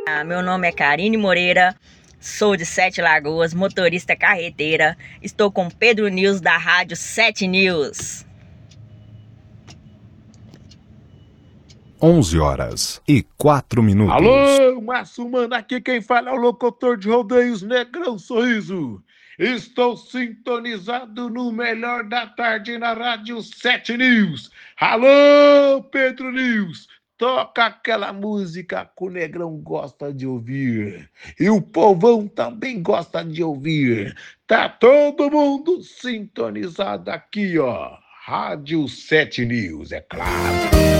Meu nome é Karine Moreira, sou de Sete Lagoas, motorista carreteira. Estou com Pedro News da Rádio 7 News. 11h04. Alô, Massumana, aqui quem fala é o locutor de rodeios Negrão Sorriso. Estou sintonizado no melhor da tarde na Rádio 7 News. Alô, Pedro News, toca aquela música que o Negrão gosta de ouvir. E o povão também gosta de ouvir. Tá todo mundo sintonizado aqui, ó. Rádio 7 News, é claro.